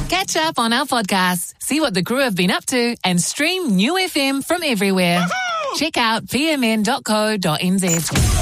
Catch up on our podcasts, see what the crew have been up to, and stream New FM from everywhere. Check out pmn.co.nz.